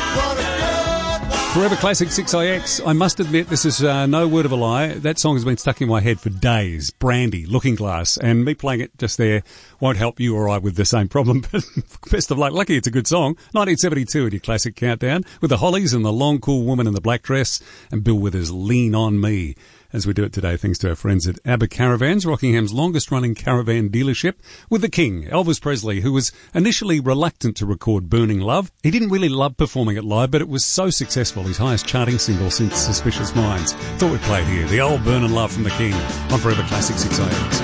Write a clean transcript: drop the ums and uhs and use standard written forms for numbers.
Forever Classic 6IX. I must admit, this is no word of a lie. That song has been stuck in my head for days. Brandy, Looking Glass, and me playing it just there won't help you or I with the same problem, but best of luck. Lucky it's a good song. 1972 at your Classic Countdown with the Hollies and the Long Cool Woman in the Black Dress and Bill Withers' Lean On Me. As we do it today, thanks to our friends at ABBA Caravans, Rockingham's longest-running caravan dealership, with the King, Elvis Presley, who was initially reluctant to record Burning Love. He didn't really love performing it live, but it was so successful, his highest charting single since Suspicious Minds. Thought we'd play it here, the old Burning Love from the King, on Forever Classic 6IX.